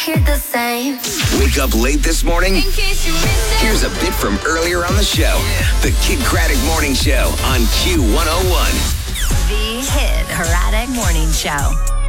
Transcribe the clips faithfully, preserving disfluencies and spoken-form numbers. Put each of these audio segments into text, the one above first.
Hear the same. Wake up late this morning? In case you missed it. Here's a bit from earlier on the show. The Kid Craddock Morning Show on Q one oh one. The Kid Craddock Morning Show.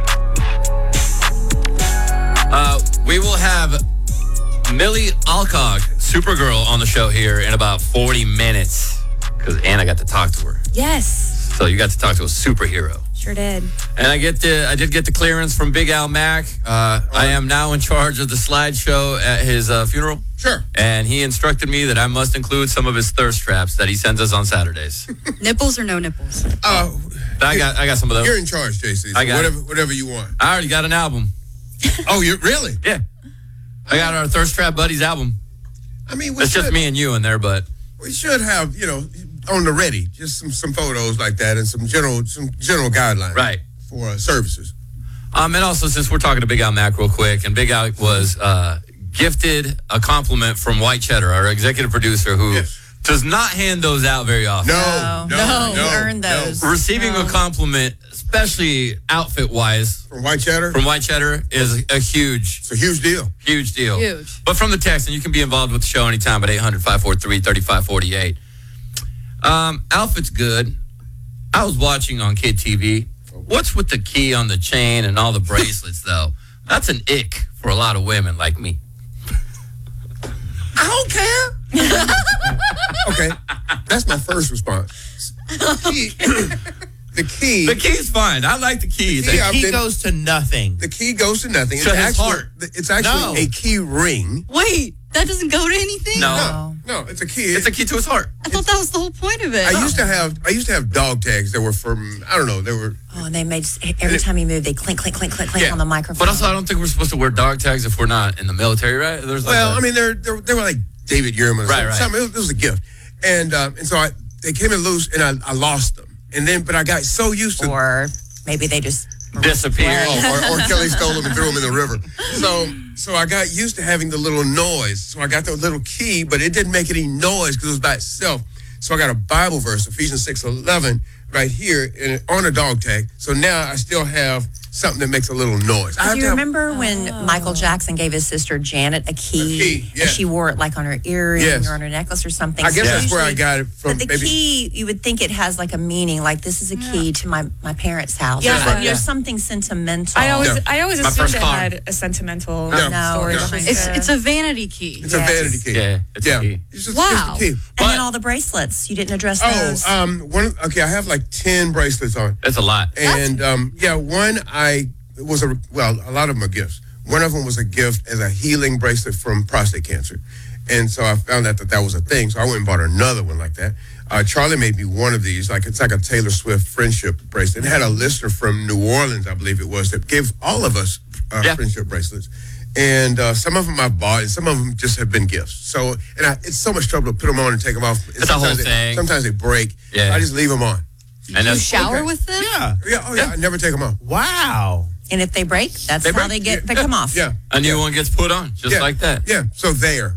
Uh, we will have Millie Alcock, Supergirl, on the show here in about forty minutes. Because Anna got to talk to her. Yes. So you got to talk to a superhero. Sure did. And I get the I did get the clearance from Big Al Mack. Uh, I am now in charge of the slideshow at his uh, funeral. Sure. And he instructed me that I must include some of his thirst traps that he sends us on Saturdays. Nipples or no nipples? Uh, I got I got some of those. You're in charge, J C. So I got whatever, it. whatever you want. I already got an album. Oh, you really? Yeah. I got our Thirst Trap Buddies album. I mean, we It's should, just me and you in there, but we should have, you know, on the ready, just some, some photos like that and some general some general guidelines. right. For uh, services. Um, and also, since we're talking to Big Al Mack real quick, and Big Al was uh, gifted a compliment from White Cheddar, our executive producer, who Yes. does not hand those out very often. No, no, no. No, you earned no. those. Receiving a compliment, especially outfit-wise, From White Cheddar? from White Cheddar is a huge, It's a huge deal. huge deal. Huge. But from the text, and you can be involved with the show anytime at eight hundred, five four three, three five four eight. Um, outfit's good. I was watching on Kid T V. What's with the key on the chain and all the bracelets, though? That's an ick for a lot of women like me. I don't care. Okay, that's my first response. The key, the key, The key's fine. I like the key. The key, The I've key been- goes to nothing. the key goes to nothing. To it's his actually, heart. It's actually No. a key ring. Wait, that doesn't go to anything? No. No, no, it's a key. It's a key to his heart. I thought that was the whole point of it. I used to have I used to have dog tags that were from I don't know they were Oh, and they made every time you move, they clink, clink, clink, clink, clink Yeah. on the microphone. But also, I don't think we're supposed to wear dog tags if we're not in the military, right? There's like well a- I mean they're, they're they were like David Yearman or Right, something. right. something. It, was, it was a gift and um, and so I they came in loose and I, I lost them and then but I got so used to Or maybe they just disappear. oh, or, or Kelly stole them and threw them in the river. So so I got used to having the little noise. So I got the little key, but it didn't make any noise because it was by itself. So I got a Bible verse, Ephesians six eleven, right here and on a dog tag. So now I still have something that makes a little noise. I have Do you to have- remember when Michael Jackson gave his sister Janet a key, A key, yeah. and she wore it like on her earring Yes. or on her necklace or something? I guess So that's where I usually- got it from. But the maybe. key, you would think it has like a meaning, like this is a key to my, my parents' house. Yeah. Or something. Yeah. There's something sentimental. I always, No. I always My assumed first it car. had a sentimental No. No, story no. behind It's it. it's a vanity key. It's Yes. a vanity key. Yeah, it's a yeah. key. It's just, Wow. It's the key. And But- then all the bracelets. You didn't address Oh, those. um, one. Okay, I have like ten bracelets on. That's a lot. And um, yeah, one I it was a well, a lot of them are gifts. One of them was a gift as a healing bracelet from prostate cancer, and so I found out that that was a thing. So I went and bought another one like that. Uh, Charlie made me one of these, like it's like a Taylor Swift friendship bracelet. It had a listener from New Orleans, I believe it was, that gave all of us uh, Yeah. friendship bracelets. And uh, some of them I bought, and some of them just have been gifts. So, and I, it's so much trouble to put them on and take them off. And It's a whole sometimes they- thing. Sometimes they break. Yeah. I just leave them on. And You that's shower okay. with them? Yeah, yeah, oh yeah, I never take them off. Wow. and if they break, that's They how break. they get Yeah. they come off. Yeah. a new one gets put on, just Yeah. like that. Yeah, so there.